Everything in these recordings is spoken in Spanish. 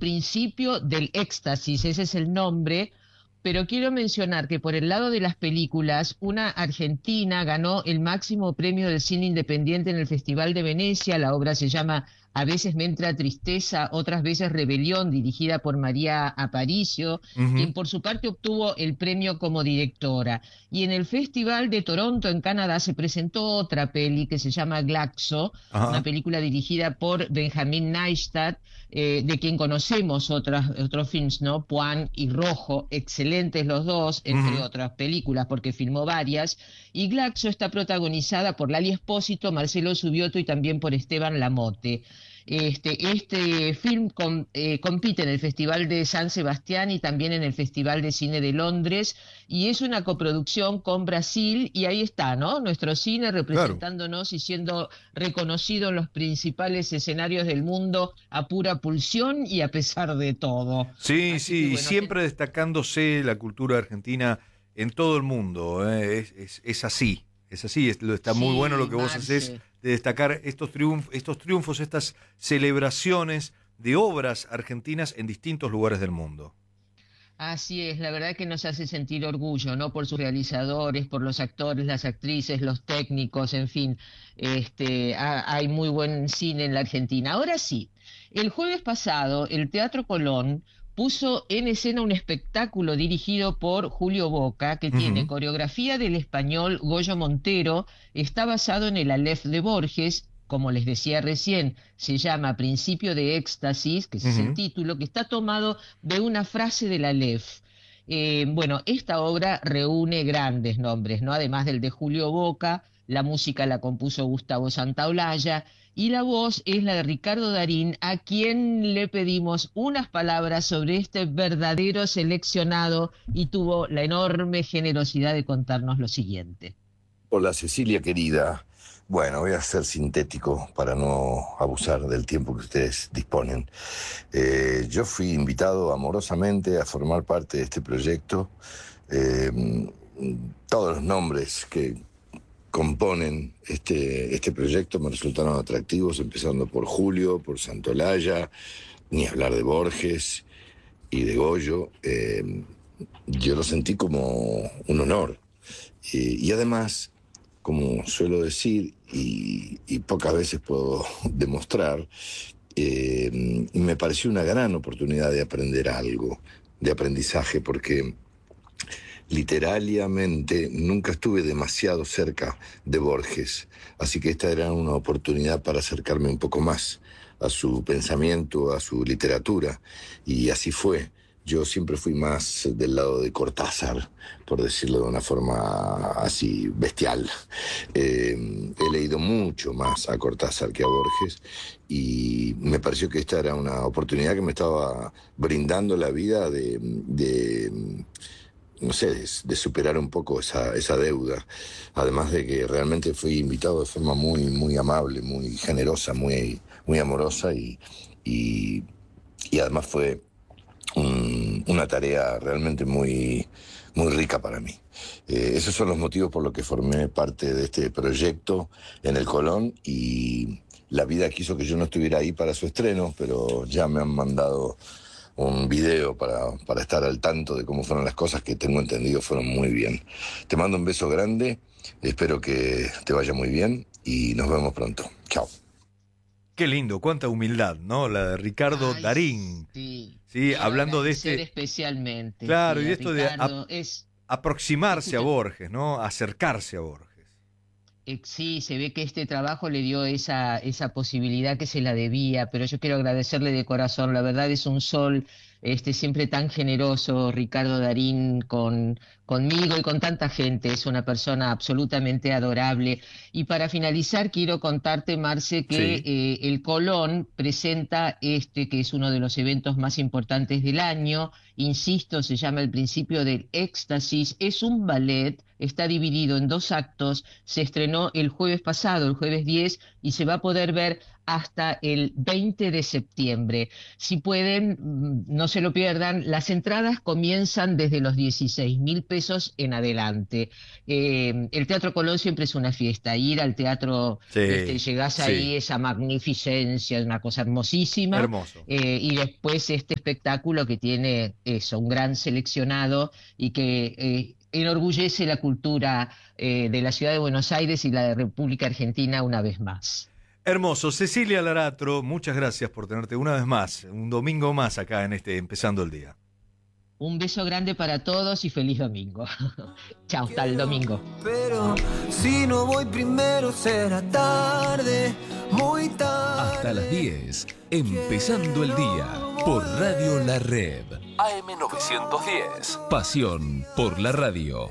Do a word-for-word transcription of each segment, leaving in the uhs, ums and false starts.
Principio del Éxtasis, ese es el nombre. Pero quiero mencionar que por el lado de las películas, una argentina ganó el máximo premio del cine independiente en el Festival de Venecia. La obra se llama A veces me entra tristeza, otras veces rebelión, dirigida por María Aparicio, Uh-huh. quien por su parte obtuvo el premio como directora. Y en el Festival de Toronto, en Canadá, se presentó otra peli que se llama Glaxo, Ajá. una película dirigida por Benjamin Neistat, eh, de quien conocemos otras, otros films, ¿no? Puan y Rojo, excelentes los dos, entre Uh-huh. otras películas, porque filmó varias. Y Glaxo está protagonizada por Lali Espósito, Marcelo Subioto y también por Esteban Lamote. Este, este film com, eh, compite en el Festival de San Sebastián y también en el Festival de Cine de Londres, y es una coproducción con Brasil, y ahí está, ¿no? Nuestro cine representándonos claro. y siendo reconocido en los principales escenarios del mundo a pura pulsión y a pesar de todo. Sí, Así sí, que, y bueno, siempre que... destacándose la cultura argentina en todo el mundo, ¿eh? es, es, es así. Es así, es, está sí, muy bueno lo que vos Marce. hacés de destacar estos triunfos, estos triunfos, estas celebraciones de obras argentinas en distintos lugares del mundo. Así es, la verdad que nos hace sentir orgullo, ¿no? Por sus realizadores, por los actores, las actrices, los técnicos, en fin, este, ha, hay muy buen cine en la Argentina. Ahora sí, el jueves pasado el Teatro Colón puso en escena un espectáculo dirigido por Julio Boca, que uh-huh. tiene coreografía del español Goyo Montero, está basado en el Aleph de Borges. Como les decía recién, se llama Principio de Éxtasis, que ese uh-huh. es el título, que está tomado de una frase del Aleph. Eh, bueno, esta obra reúne grandes nombres, ¿no? Además del de Julio Boca, la música la compuso Gustavo Santaolalla, y la voz es la de Ricardo Darín, a quien le pedimos unas palabras sobre este verdadero seleccionado, y tuvo la enorme generosidad de contarnos lo siguiente. Hola, Cecilia querida. Bueno, voy a ser sintético para no abusar del tiempo que ustedes disponen. Eh, yo fui invitado amorosamente a formar parte de este proyecto. Eh, todos los nombres que componen este, este proyecto me resultaron atractivos, empezando por Julio, por Santaolalla, ni hablar de Borges y de Goyo. Eh, yo lo sentí como un honor. Eh, y además, como suelo decir, y, y pocas veces puedo demostrar, eh, me pareció una gran oportunidad de aprender algo, de aprendizaje, porque literariamente nunca estuve demasiado cerca de Borges, así que esta era una oportunidad para acercarme un poco más a su pensamiento, a su literatura, y así fue. Yo siempre fui más del lado de Cortázar, por decirlo de una forma así bestial. Eh, he leído mucho más a Cortázar que a Borges, y me pareció que esta era una oportunidad que me estaba brindando la vida de, de no sé, de, de superar un poco esa, esa deuda. Además de que realmente fui invitado de forma muy, muy amable, muy generosa, muy, muy amorosa, y, y, y además fue Un, una tarea realmente muy, muy rica para mí. Eh, esos son los motivos por los que formé parte de este proyecto en el Colón, y la vida quiso que yo no estuviera ahí para su estreno, pero ya me han mandado un video para, para estar al tanto de cómo fueron las cosas, que tengo entendido fueron muy bien. Te mando un beso grande, espero que te vaya muy bien y nos vemos pronto. Chao. Qué lindo, cuánta humildad, ¿no? La de Ricardo Ay, Darín. Sí, sí hablando de este... especialmente. Claro, sí, y esto Ricardo, de ap es... aproximarse a Borges, ¿no? Acercarse a Borges. Sí, se ve que este trabajo le dio esa, esa posibilidad que se la debía, pero yo quiero agradecerle de corazón. La verdad es un sol, este, siempre tan generoso, Ricardo Darín, con, conmigo y con tanta gente. Es una persona absolutamente adorable. Y para finalizar, quiero contarte, Marce, que sí. eh, el Colón presenta este, que es uno de los eventos más importantes del año. Insisto, se llama El Principio del Éxtasis. Es un ballet, está dividido en dos actos. Se estrenó el jueves pasado, el jueves diez, y se va a poder ver hasta el veinte de septiembre. Si pueden, no se lo pierdan. Las entradas comienzan desde los dieciséis mil pesos en adelante. Eh, el Teatro Colón siempre es una fiesta. Ir al teatro, sí, este, llegás sí. ahí, esa magnificencia, una cosa hermosísima. Hermoso. Eh, y después este espectáculo que tiene eso, un gran seleccionado y que eh, enorgullece la cultura eh, de la ciudad de Buenos Aires y la República Argentina una vez más. Hermoso. Cecilia Laratro, muchas gracias por tenerte una vez más, un domingo más acá en este Empezando el Día. Un beso grande para todos y feliz domingo. Chao, hasta el domingo. Pero si no voy primero será tarde, muy tarde. Hasta las diez, Empezando el Día, por Radio La Red. A M novecientos diez. Pasión por la radio.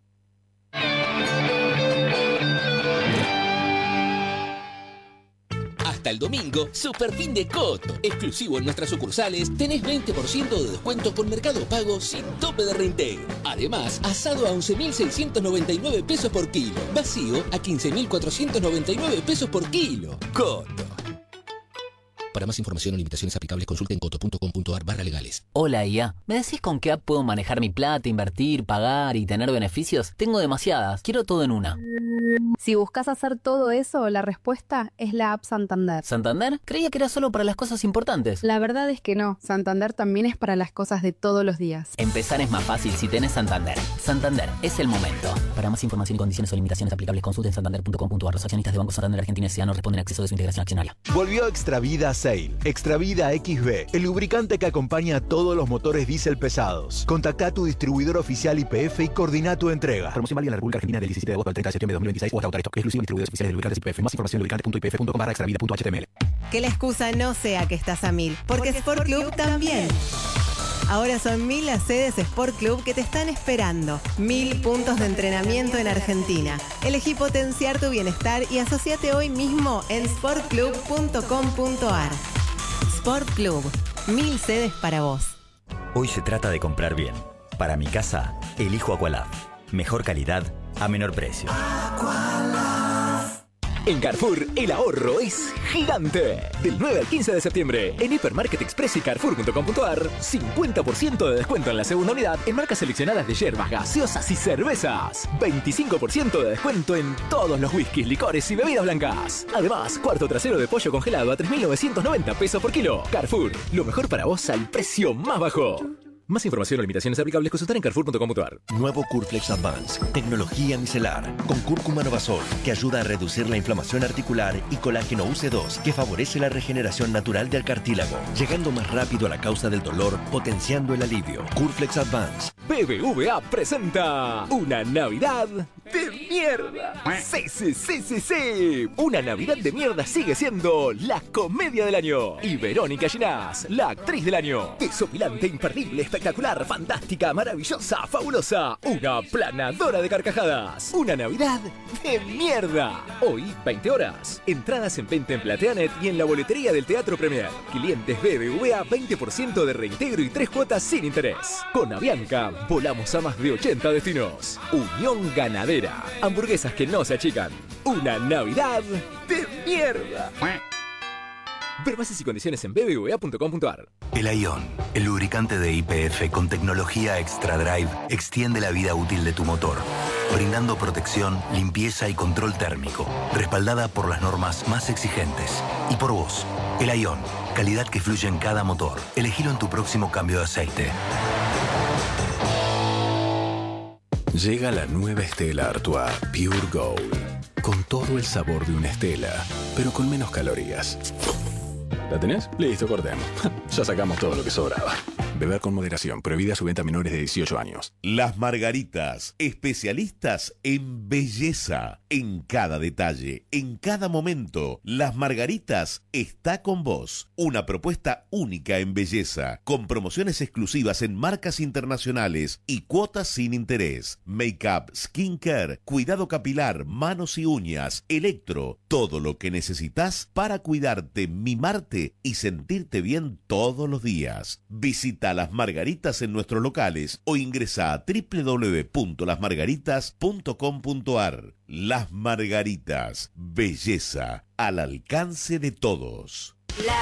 Hasta el domingo, Super Fin de Coto. Exclusivo en nuestras sucursales, tenés veinte por ciento de descuento con Mercado Pago sin tope de reintegro. Además, asado a once mil seiscientos noventa y nueve pesos por kilo. Vacío a quince mil cuatrocientos noventa y nueve pesos por kilo. Coto. Para más información o limitaciones aplicables, consulte en coto punto com punto ar barra legales. Hola I A, ¿me decís con qué app puedo manejar mi plata, invertir, pagar y tener beneficios? Tengo demasiadas, quiero todo en una. Si buscas hacer todo eso, la respuesta es la app Santander. ¿Santander? Creía que era solo para las cosas importantes. La verdad es que no, Santander también es para las cosas de todos los días. Empezar es más fácil si tenés Santander. Santander, es el momento. Para más información y condiciones o limitaciones aplicables, consulte en santander punto com punto ar. Los accionistas de Banco Santander Argentina S A no responden a acceso de su integración accionaria. Volvió Extravida Sail. Extravida X B, el lubricante que acompaña a todos los motores diésel pesados. Contacta a tu distribuidor oficial Y P F y coordina tu entrega. Promoción válida en la República Argentina del diecisiete de agosto al treinta de septiembre de dos mil veintiséis o hasta agotar stock. Exclusivo en distribuidores oficiales de lubricantes Y P F. Más información en lubricante punto i p f punto com barra extravida punto h t m l. Que la excusa no sea que estás a mil, porque Sport Club también. Ahora son mil las sedes Sport Club que te están esperando. Mil puntos de entrenamiento en Argentina. Elegí potenciar tu bienestar y asociate hoy mismo en sport club punto com punto ar. Sport Club. Mil sedes para vos. Hoy se trata de comprar bien. Para mi casa, elijo Aqualab. Mejor calidad a menor precio. En Carrefour, el ahorro es gigante. Del nueve al quince de septiembre, en Hipermarket Express y carrefour punto com punto ar, cincuenta por ciento de descuento en la segunda unidad en marcas seleccionadas de yerbas, gaseosas y cervezas. veinticinco por ciento de descuento en todos los whiskies, licores y bebidas blancas. Además, cuarto trasero de pollo congelado a tres mil novecientos noventa pesos por kilo. Carrefour, lo mejor para vos al precio más bajo. Más información o limitaciones aplicables, consultar en carrefour punto com punto ar. Nuevo Curflex Advance, tecnología micelar, con cúrcuma novasol, que ayuda a reducir la inflamación articular, y colágeno U C dos, que favorece la regeneración natural del cartílago, llegando más rápido a la causa del dolor, potenciando el alivio. Curflex Advance. B B V A presenta una Navidad de mierda. Sí, sí, sí, sí, sí. Una Navidad de mierda sigue siendo la comedia del año. Y Verónica Ginás, la actriz del año. Desopilante, imperdible, espectacular, fantástica, maravillosa, fabulosa. Una planadora de carcajadas. Una Navidad de mierda. Hoy, veinte horas. Entradas en venta en Plateanet y en la boletería del Teatro Premier. Clientes B B V A, veinte por ciento de reintegro y tres cuotas sin interés. Con Avianca, volamos a más de ochenta destinos. Unión Ganadera. Hamburguesas que no se achican. Una Navidad de mierda. Ver bases y condiciones en b b v a punto com punto ar. El Ion, el lubricante de Y P F con tecnología Extra Drive, extiende la vida útil de tu motor, brindando protección, limpieza y control térmico, respaldada por las normas más exigentes. Y por vos, el Ion, calidad que fluye en cada motor. Elegilo en tu próximo cambio de aceite. Llega la nueva Stella Artois Pure Gold, con todo el sabor de una Stella, pero con menos calorías. ¿La tenés? Listo, cortemos. Ya sacamos todo lo que sobraba. Beber con moderación, prohibida su venta a menores de dieciocho años. Las Margaritas, especialistas en belleza, en cada detalle, en cada momento. Las Margaritas está con vos. Una propuesta única en belleza, con promociones exclusivas en marcas internacionales y cuotas sin interés. Make-up, skincare, cuidado capilar, manos y uñas, electro, todo lo que necesitas para cuidarte, mimarte y sentirte bien todos los días. Visita Visita Las Margaritas en nuestros locales o ingresa a doble u doble u doble u punto las margaritas punto com punto a r. Las Margaritas, belleza al alcance de todos.